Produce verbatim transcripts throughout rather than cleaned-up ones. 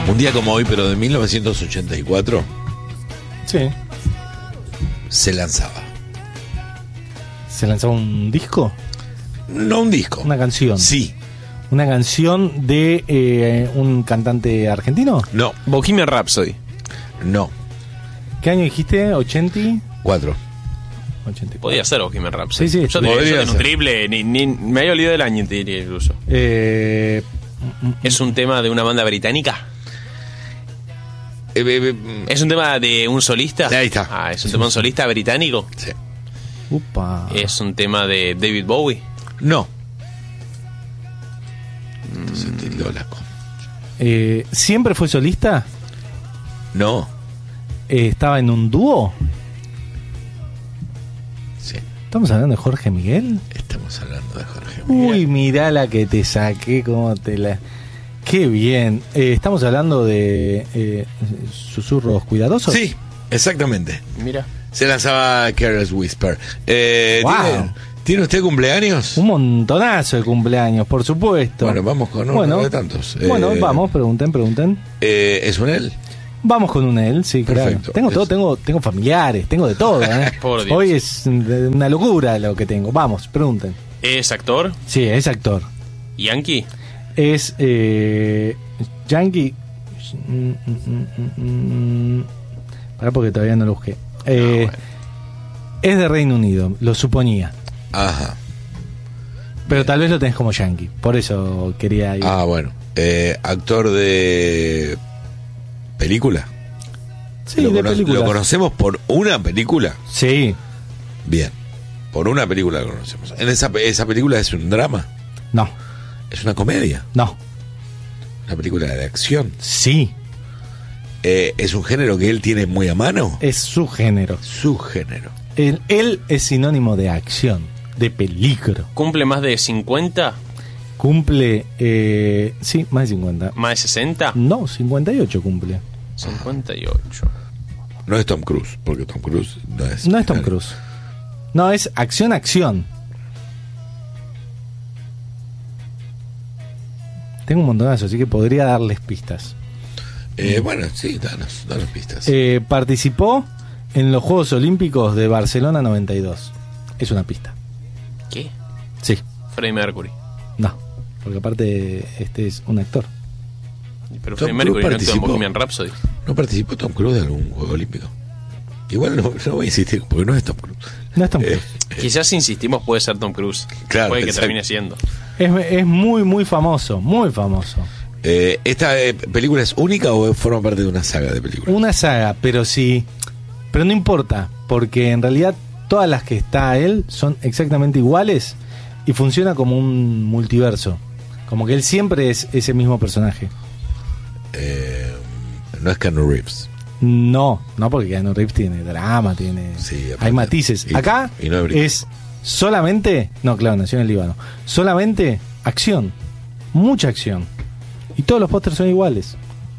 Un día como hoy, pero de mil novecientos ochenta y cuatro, Sí. se lanzaba. ¿Se lanzaba un disco? No un disco. ¿Una canción? Sí. ¿Una canción de eh, un cantante argentino? No. Bohemian Rhapsody. No. ¿Qué año dijiste? ¿ochenta? Cuatro. ochenta y cuatro. Podía ser Bohemian Rhapsody. Sí, sí. Yo, te, Podría yo tengo un ser. triple, ni, ni- me había olvidado del año, te diría incluso. Eh, ¿Es un tema de una banda británica? Eh, eh, eh, ¿Es un tema de un solista? Ahí está. Ah, ¿es un tema de un solista británico? sí. upa. ¿Es un tema de David Bowie? No. Se tildó la co- Eh, ¿Siempre fue solista? No. Eh, ¿Estaba en un dúo? Sí. ¿Estamos hablando de Jorge Miguel? Estamos hablando de Jorge Miguel. Uy, mirá la que te saqué, cómo te la... Qué bien. Eh, ¿Estamos hablando de eh, susurros cuidadosos? Sí, exactamente. Mira. Se lanzaba Careless Whisper. Eh, Wow. ¿tiene, ¿Tiene usted cumpleaños? Un montonazo de cumpleaños, por supuesto. Bueno, vamos con uno Bueno, de tantos. Bueno, Eh, vamos, pregunten, pregunten. Eh, ¿Es un él? Vamos con un él, sí, Perfecto. claro. Tengo todo, Es- tengo, tengo familiares, tengo de todo, ¿eh? Por Dios. Hoy es una locura lo que tengo. Vamos, pregunten. ¿Es actor? Sí, es actor. ¿Yankee? Es eh, Yankee. Mm, mm, mm, mm, mm. Pará porque todavía no lo busqué. Eh, Ah, bueno. Es de Reino Unido, lo suponía. Ajá. Pero tal vez lo tenés como Yankee. Por eso quería ir. Ah, bueno. Eh, ¿Actor de película? sí, ¿Lo, de cono- películas. ¿Lo conocemos por una película? Sí, Bien. Por una película lo conocemos. ¿En esa, esa película es un drama? no, ¿Es una comedia? no, ¿Una película de acción? sí, Eh, ¿Es un género que él tiene muy a mano? es su género. Su género. Él, él es sinónimo de acción, de peligro. ¿Cumple más de cincuenta? Cumple, eh, sí, más de cincuenta. ¿Más de sesenta? No, cincuenta y ocho cumple. cincuenta y ocho. No es Tom Cruise, porque Tom Cruise no es... No es Tom Cruise. No, es acción, acción. Tengo un montonazo, así que podría darles pistas. Eh, bueno, sí, danos, danos pistas. Eh, participó en los Juegos Olímpicos de Barcelona noventa y dos. Es una pista. ¿Qué? Sí, Freddie Mercury. no. Porque aparte este es un actor. Pero Tom Freddie Mercury Cruise no actuó en participó. Bohemian Rhapsody. ¿No participó Tom Cruise de algún juego olímpico? Igual no, no voy a insistir, porque no es Tom Cruise. No es Tom Eh, Cruise. Quizás si insistimos puede ser Tom Cruise. Claro, Puede que exacto. termine siendo. Es, es muy, muy famoso, muy famoso. eh, ¿Esta eh, película es única o forma parte de una saga de películas? Una saga, pero sí. Pero no importa, porque en realidad todas las que está él son exactamente iguales y funciona como un multiverso. Como que él siempre es ese mismo personaje. Eh, no es Keanu Reeves. No, no porque Keanu Reeves tiene drama, tiene Sí, aparte. hay matices. Y- Acá y no es británico. es solamente, no, claro, nació en el Líbano. Solamente acción, mucha acción. Y todos los pósters son iguales.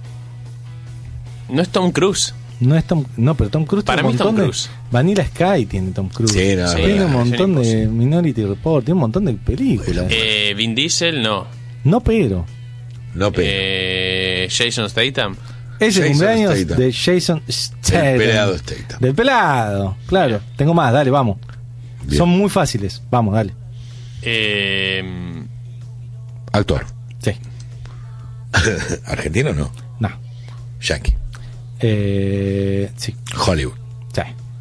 No es Tom Cruise. No es Tom, no, pero Tom Cruise Para tiene mí un es Tom montón de Cruise. Vanilla Sky tiene Tom Cruise. Sí, no, Sí, es Tiene verdad. un montón de Imposible. Minority Report, tiene un montón de películas. Eh, Vin Diesel, no. No, pero No, pero. Eh, Jason Statham. es el Jason cumpleaños Statham. de Jason Statham. El pelado Statham. Del pelado, claro. Tengo más, dale, vamos. Bien. Son muy fáciles, vamos, dale. Eh, Actor. Sí, ¿Argentino no? no. Yankee. Eh, sí, Hollywood. sí.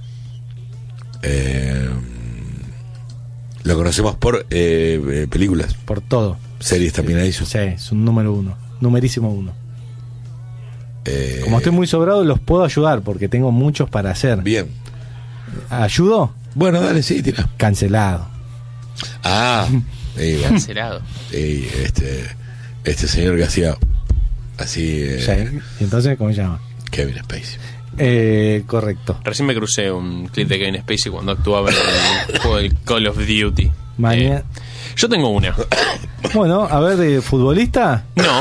Eh, lo conocemos por eh, eh, películas, Por todo. series también hizo. Sí, es un número uno. Numerísimo uno. Eh, Como estoy muy sobrado, los puedo ayudar porque tengo muchos para hacer. Bien. ¿Ayudo? Bueno, dale, sí, tira. Cancelado. Ah, sí, bueno, cancelado. sí, este, este señor que hacía así, eh, Sí. ¿Y entonces cómo se llama? Kevin Spacey. Eh, correcto. Recién me crucé un clip de Kevin Spacey cuando actuaba en el juego del Call of Duty. Mañana. Eh, yo tengo una. Bueno, a ver, de futbolista, No,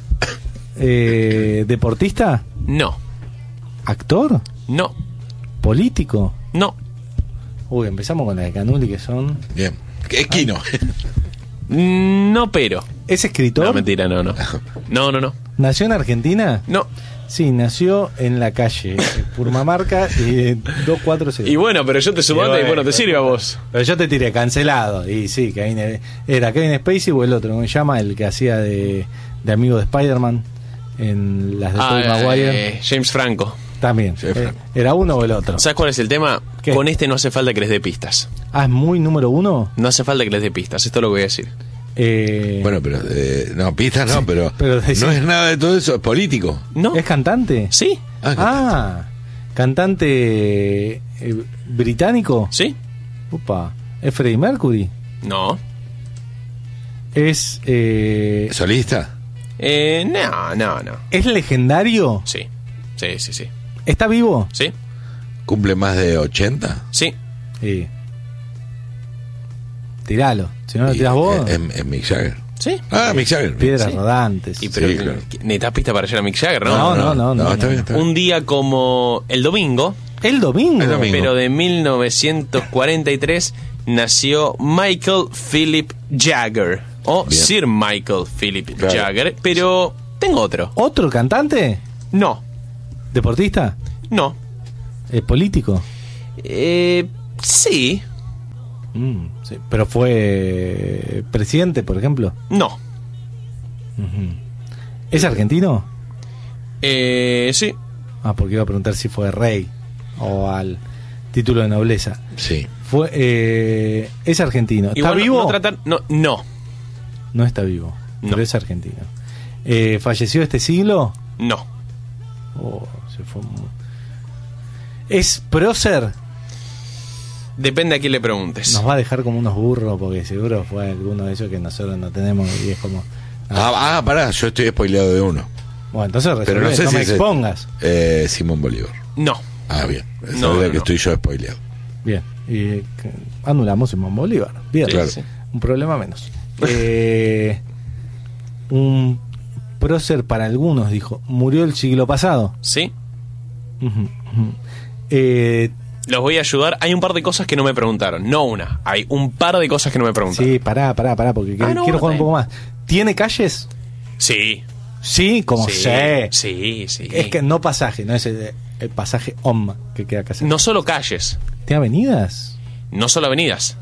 eh, deportista, no, actor, no, político. no. Uy, empezamos con la de Canuli que son. Bien. Es Kino. No, pero. ¿Es escritor? No, mentira, no, no. No, no, no. ¿Nació en Argentina? No. Sí, nació en la calle eh, Purmamarca eh, dos cuatro cero. Y bueno, pero yo te sumaste y bueno, te sirve a vos. Pero yo te tiré cancelado. Y sí, Kevin, era Kevin Spacey o el otro, ¿cómo se llama? El que hacía de, de amigo de Spider-Man en las de Ah, Tobey Maguire. eh, James Franco. También. James Eh, Franco. ¿Era uno o el otro? ¿Sabes cuál es el tema? ¿Qué? Con este no hace falta que les dé pistas. Ah, es muy número uno. No hace falta que les dé pistas, esto es lo que voy a decir. Eh, Bueno, pero eh, no, pistas no, pero, pero decí- no es nada de todo eso, es político. ¿No? ¿Es cantante? ¿Sí? Ah, Ah, cantante eh, británico. ¿Sí? Upa, ¿es Freddie Mercury? No. ¿Es eh, ¿solista? Eh, no, no, no. ¿Es legendario? Sí. Sí, sí, sí. ¿Está vivo? ¿Sí? ¿Cumple más de ochenta? Sí. Sí. Tiralo. Si no lo Y- tiras vos, Es, es Mick Jagger. ¿Sí? Ah, Mick Jagger. piedras sí. rodantes. Y pero Sí, claro. necesitas pista para llegar a Mick Jagger, ¿no? No, no, no, no, está no. bien, está bien. Un día como el domingo, El domingo. El domingo. pero de mil novecientos cuarenta y tres, nació Michael Philip Jagger. O Bien. Sir Michael Philip Claro. Jagger. Pero tengo otro. ¿Otro cantante? No, ¿Deportista? no. ¿Eh, ¿Político? Eh, sí, Mm, sí. ¿Pero fue presidente, por ejemplo? no. ¿Es argentino? Eh, sí. Ah, porque iba a preguntar si fue rey o al título de nobleza. Sí. Fue, eh, es argentino. ¿Está Igual no- vivo? No, tratar- no, no, No está vivo, No. pero es argentino. Eh, ¿Falleció este siglo? no. Oh, se fue mu- ¿Es prócer? Depende a quién le preguntes. Nos va a dejar como unos burros porque seguro fue alguno de esos que nosotros no tenemos y es como... Ah, ah, pará, yo estoy spoileado de uno. Bueno, entonces Pero resolvé, no no, sé si me es expongas. Eh, Simón Bolívar. No. Ah, bien. Esa No, es la no, que no. estoy yo spoileado. Bien, y eh, que- anulamos Simón Bolívar. Bien, Sí, Claro. sí. un problema menos. Eh, un prócer para algunos, dijo. Murió el siglo pasado. ¿Sí? Ujú, ujú. Eh, Los voy a ayudar. Hay un par de cosas que no me preguntaron. No una. Hay un par de cosas que no me preguntaron. sí, pará, pará, pará, porque Ah, que- no, quiero jugar un está poco más. ¿Tiene calles? Sí. Sí, como sí, sé. Sí, sí. Es que no pasaje, no es el, el pasaje O M que queda acá. No solo calles. ¿Tiene avenidas? No solo avenidas.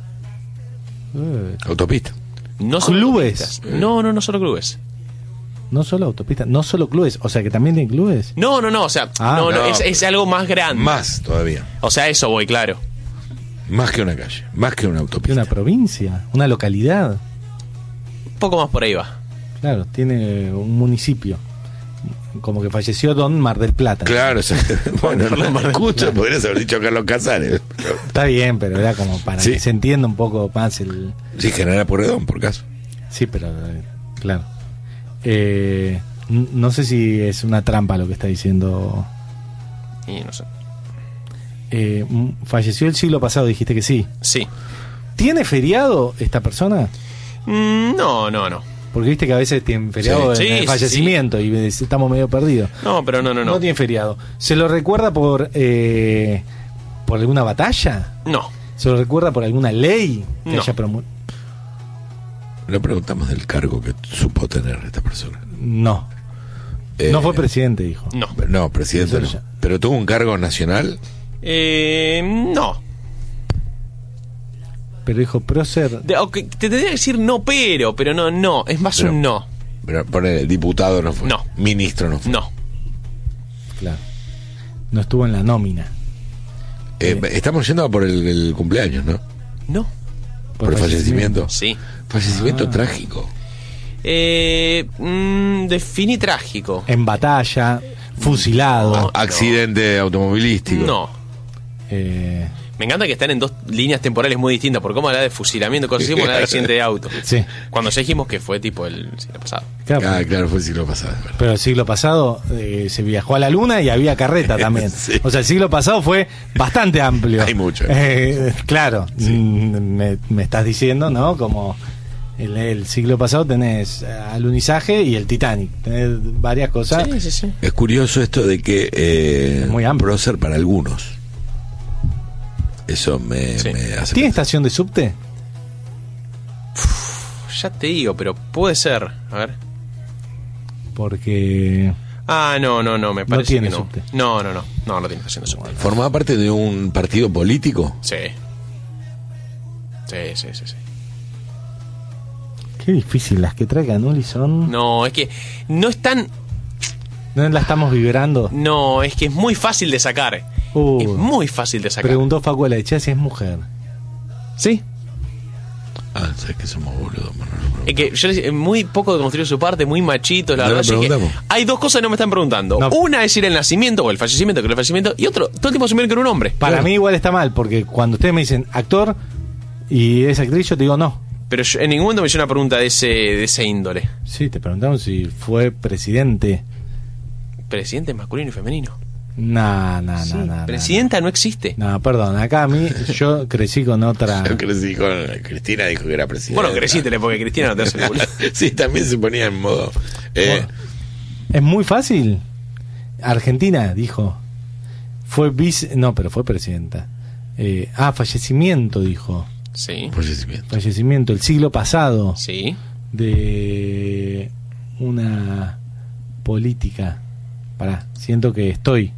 Eh, Autopista. No solo ¿Clubes? autopistas. No, no, no solo clubes. no solo autopistas, no solo clubes, o sea que también tiene clubes. No, no, no. O sea, Ah, no, no, no, es, es algo más grande. Más todavía. O sea, eso voy, claro. Más que una calle. Más que una Tiene autopista. una provincia, una localidad. Un poco más por ahí va. Claro, tiene un municipio. Como que falleció Don Mar del Plata. Claro, o sea, bueno, Carlos Mar del escucha, podrías haber dicho Carlos Casares. Está bien, pero era como para Sí. que se entienda un poco más el... Sí, General Porredón, por caso. Sí, pero eh, claro. Eh, n- no sé si es una trampa lo que está diciendo. Y no sé. Eh, m- falleció el siglo pasado, dijiste que sí. Sí. ¿Tiene feriado esta persona? Mm, no, no, no. Porque viste que a veces tienen feriado Sí, en el sí, fallecimiento y eh, estamos medio perdidos. No, pero no, no, no. No tiene feriado. ¿Se lo recuerda por eh, por alguna batalla? No. ¿Se lo recuerda por alguna ley que No. haya promu- Le preguntamos del cargo que supo tener esta persona. No. Eh, No fue presidente, dijo. No. No, presidente Eso no. ya. Pero tuvo un cargo nacional. Eh, no. Pero dijo prócer. De- ok, te tendría que decir no, pero, pero no, no. Es más Pero- un no. Pero ponele, diputado no fue. No. Ministro no fue. No. Claro. No estuvo en la nómina. Eh, estamos yendo a por el, el cumpleaños, ¿no? No. Por, el fallecimiento. Sí. Fallecimiento Ah. trágico. Eh, mm, definí trágico. En batalla, fusilado. No. Accidente automovilístico. No. Eh, Me encanta que están en dos líneas temporales muy distintas. Por cómo hablar de fusilamiento, cosas así, como hablar de accidente de auto. sí. Cuando ya dijimos que fue tipo el siglo pasado. Claro, Ah, claro, fue el siglo pasado. es verdad. pero el siglo pasado eh, se viajó a la luna y había carreta también. Sí. O sea, el siglo pasado fue bastante amplio. Hay mucho. Eh, claro, mm, me, me estás diciendo, ¿no? Como el, el siglo pasado tenés alunizaje y el Titanic. Tenés varias cosas. Sí, sí, sí. Es curioso esto de que eh, Es muy amplio. prócer para algunos. Eso me, Sí. me hace ¿Tiene pensar. estación de subte? Ya te digo, pero puede ser. A ver. Porque... Ah, no, no, no, me parece tiene que no. subte. No, no, no, no, no tiene estación de subte. ¿Formaba parte de un partido político? Sí. Sí, sí, sí, sí. Qué difícil, las que trae Canuli son... No, es que no es tan... ¿No la estamos vibrando? No, es que es muy fácil de sacar. Uh, es muy fácil de sacar. Preguntó Facu de la Echea si es mujer. Sí. Ah, sabes que somos boludos. Bueno, no, no, Es que yo le decía, muy poco de construir su parte, muy machito, la No verdad. le así que preguntamos. hay dos cosas que no me están preguntando. No. Una es ir el nacimiento o el fallecimiento, que el fallecimiento. Y otro, todo el tiempo asumir que era un hombre. Para Claro. mí igual está mal, porque cuando ustedes me dicen actor y es actriz, yo te digo no. Pero yo, en ningún momento me hizo una pregunta de ese, de ese índole. Sí, te preguntamos si fue presidente. Presidente masculino y femenino. No, no, Sí, no, no. presidenta no existe. No, no, perdón, acá a mí yo crecí con otra... Yo crecí con Cristina, dijo que era presidenta. Bueno, crecítele porque Cristina no te hace el culo. Sí, también se ponía en modo. Eh, Bueno, es muy fácil. Argentina, dijo. Fue vice... No, pero fue presidenta. Eh, ah, fallecimiento, dijo. Sí, fallecimiento. Fallecimiento, el siglo pasado. sí. De una política. Pará, siento que estoy.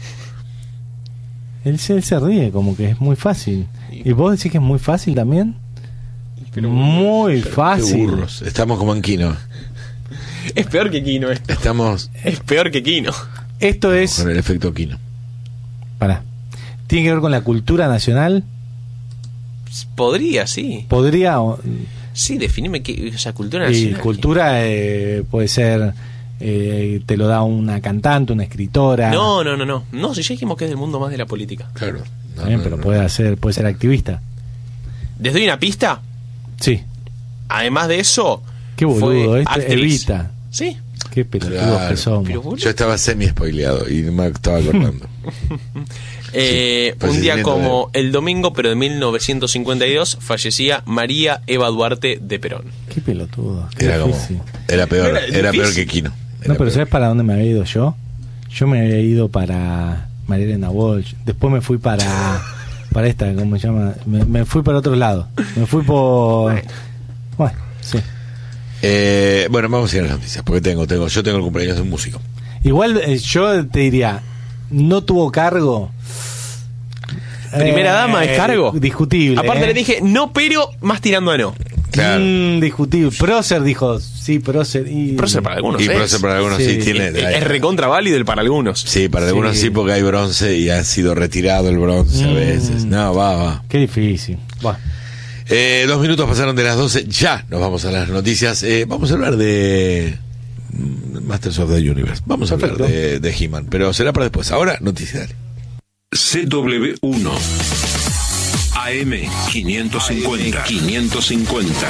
Él se, él se ríe, como que es muy fácil. ¿Y vos decís que es muy fácil también? Pero- muy Qué fácil. burros. Estamos como en Kino. Es peor que Kino esto. Estamos Es peor que Kino. Esto es... con el efecto Kino. Pará. ¿Tiene que ver con la cultura nacional? Podría, sí. Podría... o- Sí, definime qué, o sea, cultura Y nacional. cultura eh, puede ser... eh, te lo da una cantante, una escritora. No, no, no, no. No, si ya dijimos que es del mundo más de la política. Claro. No, Está bien, no, pero no. puede ser, puede ser activista. ¿Les doy una pista? Sí. Además de eso, Qué boludo, fue este actriz. Evita. Sí. Qué pelotudos Claro. que somos. Pero, boludo. Yo estaba semi spoileado y no me estaba acordando. Eh, Sí, un día fallecimiento como el domingo, pero de mil novecientos cincuenta y dos, fallecía María Eva Duarte de Perón. Qué pelotudo. Qué Era como. difícil. Era peor. Era Era peor difícil. que Kino. Era No, pero peor. ¿sabes para dónde me había ido yo? Yo me había ido para María Elena Walsh. Después me fui para para esta, ¿cómo se llama? Me, me fui para otro lado. Me fui por... Bueno, sí. Eh, bueno, vamos a ir a las noticias. Porque tengo, tengo, yo tengo el cumpleaños de un músico. Igual eh, yo te diría, no tuvo cargo. Primera Eh, dama de cargo. Discutible. Aparte eh. le dije no, pero más tirando a no. Claro. Mm, discutible. Prócer dijo, sí, Prócer. Y... Prócer para algunos Y es. por eso para algunos sí, Sí. tiene. Es, es recontra válido el para algunos. Sí, para Sí. algunos sí, porque hay bronce y ha sido retirado el bronce a Mm. veces. No, va, va. Qué difícil. Bueno, Eh, dos minutos pasaron de las doce. Ya nos vamos a las noticias. Eh, vamos a hablar de mm, Masters of the Universe. Vamos a Perfecto. hablar de, de He-Man, pero será para después. Ahora, noticias. Dale. C W uno A M quinientos cincuenta quinientos cincuenta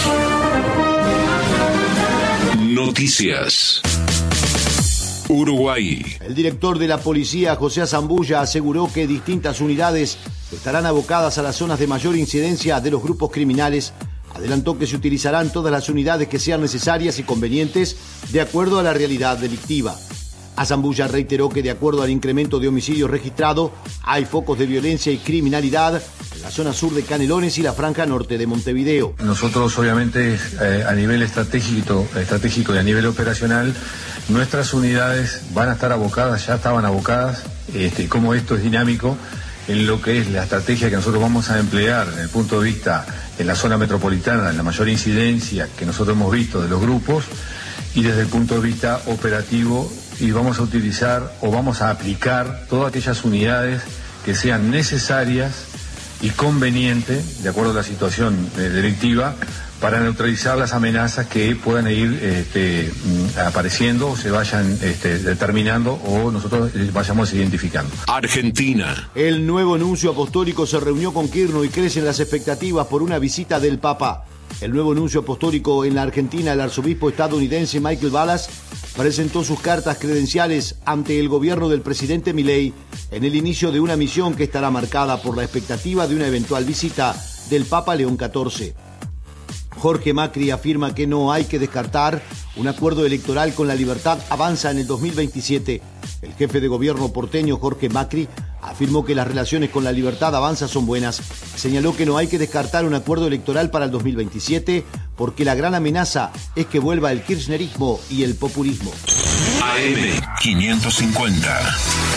Noticias. Uruguay. El director de la policía, José Zambulla, aseguró que distintas unidades estarán abocadas a las zonas de mayor incidencia de los grupos criminales. Adelantó que se utilizarán todas las unidades que sean necesarias y convenientes de acuerdo a la realidad delictiva. Zambulla reiteró que de acuerdo al incremento de homicidios registrado, hay focos de violencia y criminalidad en la zona sur de Canelones y la franja norte de Montevideo. Nosotros obviamente eh, a nivel estratégico, estratégico y a nivel operacional, nuestras unidades van a estar abocadas, ya estaban abocadas, este, como esto es dinámico, en lo que es la estrategia que nosotros vamos a emplear desde el punto de vista en la zona metropolitana, en la mayor incidencia que nosotros hemos visto de los grupos, y desde el punto de vista operativo, y vamos a utilizar o vamos a aplicar todas aquellas unidades que sean necesarias y convenientes, de acuerdo a la situación eh, delictiva, para neutralizar las amenazas que puedan ir este, mm, apareciendo o se vayan este, determinando o nosotros eh, vayamos identificando. Argentina. El nuevo nuncio apostólico se reunió con Kirchner y crecen las expectativas por una visita del Papa. El nuevo nuncio apostólico en la Argentina, el arzobispo estadounidense Michael Balas, presentó sus cartas credenciales ante el gobierno del presidente Milei en el inicio de una misión que estará marcada por la expectativa de una eventual visita del Papa León catorce. Jorge Macri afirma que no hay que descartar un acuerdo electoral con La Libertad Avanza en el dos mil veintisiete. El jefe de gobierno porteño, Jorge Macri, afirmó que las relaciones con La Libertad Avanza son buenas. Señaló que no hay que descartar un acuerdo electoral para el dos mil veintisiete porque la gran amenaza es que vuelva el kirchnerismo y el populismo. A M quinientos cincuenta.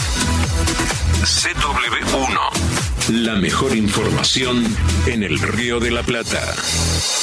C W uno. La mejor información en el Río de la Plata.